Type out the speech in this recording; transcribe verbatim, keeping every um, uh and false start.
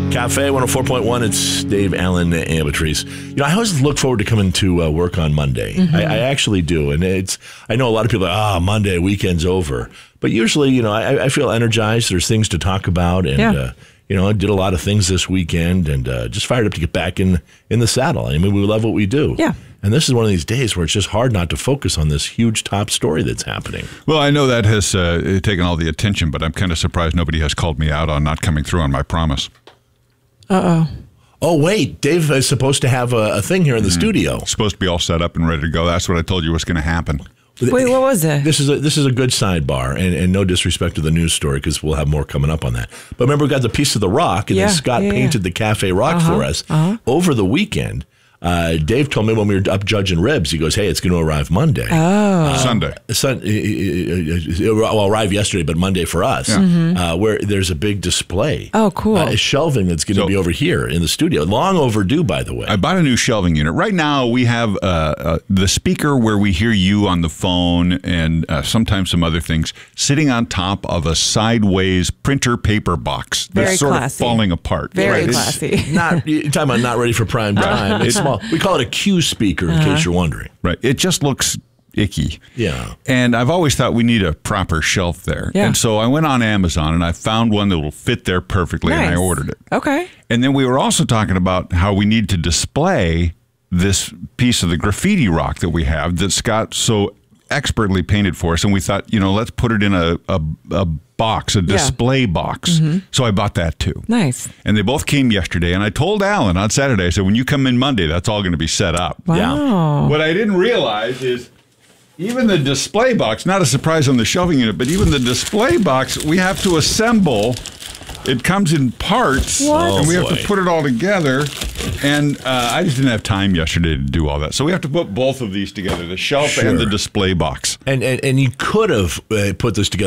Cafe one oh four point one, it's Dave Allen Amatries. You know, I always look forward to coming to uh, work on Monday. Mm-hmm. I, I actually do. And it's, I know a lot of people are, ah, oh, Monday, weekend's over. But usually, you know, I, I feel energized. There's things to talk about. And, yeah. uh, you know, I did a lot of things this weekend and uh, just fired up to get back in, in the saddle. I mean, we love what we do. Yeah. And this is one of these days where it's just hard not to focus on this huge top story that's happening. Well, I know that has uh, taken all the attention, but I'm kind of surprised nobody has called me out on not coming through on my promise. Uh-oh. Oh, wait. Dave is supposed to have a, a thing here in the mm-hmm. studio. Supposed to be all set up and ready to go. That's what I told you was going to happen. Wait, what was it? This is a, this is a good sidebar, and, and no disrespect to the news story, because we'll have more coming up on that. But remember, we got the piece of the rock, and yeah, then Scott yeah, painted yeah. the Cafe Rock uh-huh, for us. Uh-huh. Over the weekend, uh, Dave told me when we were up judging ribs, he goes, hey, it's going to arrive Monday. Oh. Uh, Sunday. Sun, it will arrive yesterday, but Monday for us, yeah. mm-hmm. uh, where there's a big display. Oh, cool. Uh, shelving that's going to so, be over here in the studio. Long overdue, by the way. I bought a new shelving unit. Right now, we have uh, uh, the speaker where we hear you on the phone and uh, sometimes some other things sitting on top of a sideways printer paper box that's Very sort classy. of falling apart. Very right? classy. It's not, you're talking about not ready for prime time. It's small. We call it a Q speaker, in uh-huh. case you're wondering. Right. It just looks icky. Yeah. And I've always thought we need a proper shelf there. Yeah. And so I went on Amazon and I found one that will fit there perfectly nice. and I ordered it. Okay. And then we were also talking about how we need to display this piece of the graffiti rock that we have that Scott so expertly painted for us. And we thought, you know, let's put it in a, a, a box, a display yeah. box. Mm-hmm. So I bought that too. Nice. And they both came yesterday. And I told Alan on Saturday, I said, when you come in Monday, that's all going to be set up. Wow. Yeah. What I didn't realize is even the display box, not a surprise on the shelving unit, but even the display box, we have to assemble. It comes in parts, what? and we oh, have to put it all together. And uh, I just didn't have time yesterday to do all that. So we have to put both of these together, the shelf sure. and the display box. And, and, and you could have uh, put this together